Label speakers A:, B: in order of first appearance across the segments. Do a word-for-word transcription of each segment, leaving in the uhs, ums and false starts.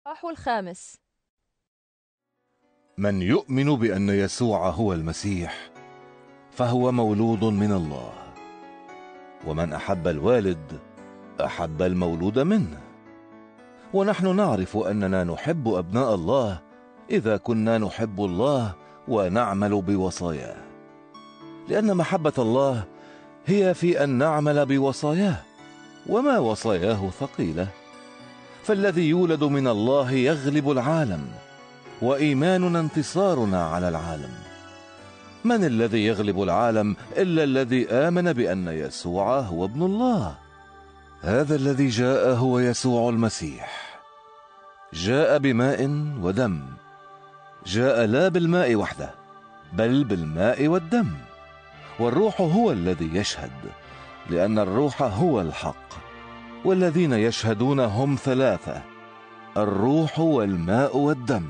A: الإصحاح الخامس.
B: من يؤمن بأن يسوع هو المسيح فهو مولود من الله، ومن أحب الوالد أحب المولود منه. ونحن نعرف أننا نحب أبناء الله إذا كنا نحب الله ونعمل بوصاياه، لأن محبة الله هي في أن نعمل بوصاياه، وما وصاياه ثقيلة. فالذي يولد من الله يغلب العالم، وإيماننا انتصارنا على العالم. من الذي يغلب العالم إلا الذي آمن بأن يسوع هو ابن الله؟ هذا الذي جاء هو يسوع المسيح، جاء بماء ودم. جاء لا بالماء وحده، بل بالماء والدم. والروح هو الذي يشهد، لأن الروح هو الحق. والذين يشهدون هم ثلاثة: الروح والماء والدم،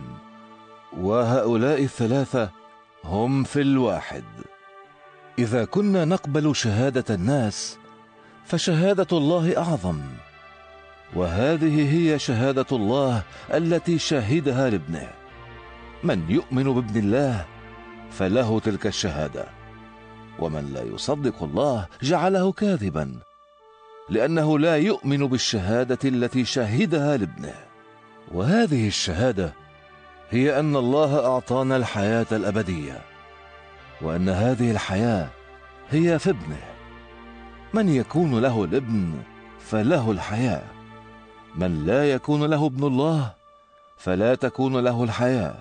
B: وهؤلاء الثلاثة هم في الواحد. إذا كنا نقبل شهادة الناس فشهادة الله أعظم، وهذه هي شهادة الله التي شهدها لابنه. من يؤمن بابن الله فله تلك الشهادة، ومن لا يصدق الله جعله كاذبا، لأنه لا يؤمن بالشهادة التي شهدها لابنه. وهذه الشهادة هي أن الله أعطانا الحياة الأبدية، وأن هذه الحياة هي في ابنه. من يكون له الابن فله الحياة، من لا يكون له ابن الله فلا تكون له الحياة.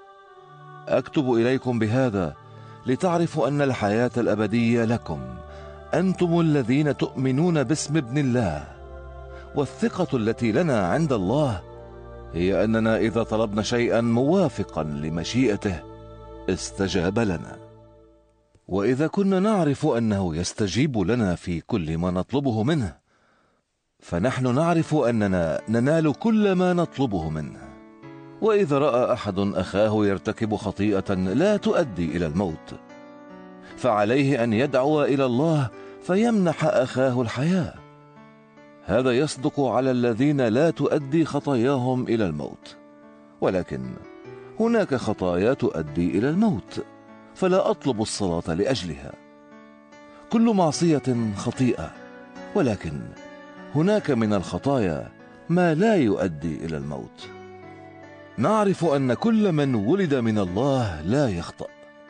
B: أكتب إليكم بهذا لتعرفوا أن الحياة الأبدية لكم، أنتم الذين تؤمنون باسم ابن الله. والثقة التي لنا عند الله هي أننا إذا طلبنا شيئا موافقا لمشيئته استجاب لنا. وإذا كنا نعرف أنه يستجيب لنا في كل ما نطلبه منه، فنحن نعرف أننا ننال كل ما نطلبه منه. وإذا رأى أحد أخاه يرتكب خطيئة لا تؤدي إلى الموت، فعليه أن يدعو إلى الله فيمنح أخاه الحياة. هذا يصدق على الذين لا تؤدي خطاياهم إلى الموت، ولكن هناك خطايا تؤدي إلى الموت، فلا أطلب الصلاة لأجلها. كل معصية خطيئة، ولكن هناك من الخطايا ما لا يؤدي إلى الموت. نعرف أن كل من ولد من الله لا يخطأ،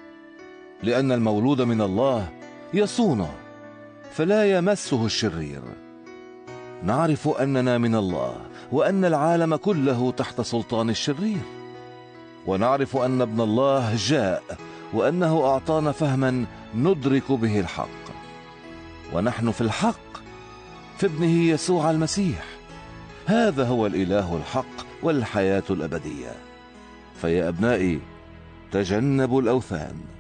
B: لأن المولود من الله يصون فلا يمسه الشرير. نعرف أننا من الله، وأن العالم كله تحت سلطان الشرير. ونعرف أن ابن الله جاء، وأنه أعطانا فهما ندرك به الحق. ونحن في الحق في ابنه يسوع المسيح. هذا هو الإله الحق والحياة الأبدية. فيا أبنائي، تجنبوا الأوثان.